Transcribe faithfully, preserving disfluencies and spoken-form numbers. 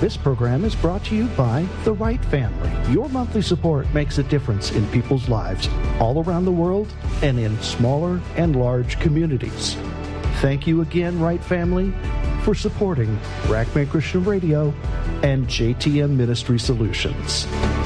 This program is brought to you by the Wright family. Your monthly support makes a difference in people's lives all around the world and in smaller and large communities. Thank you again, Wright family, for supporting Rackman Christian Radio and J T M Ministry Solutions.